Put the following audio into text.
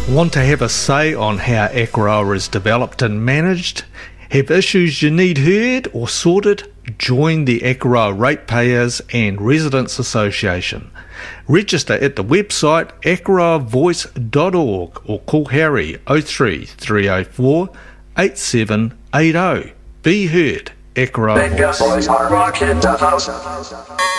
Want to have a say on how Akaroa is developed and managed? Have issues you need heard or sorted? Join the Akaroa Ratepayers and Residents Association. Register at the website akaroavoice.org or call Harry 03 304 8780. Be heard, Akaroa Voice.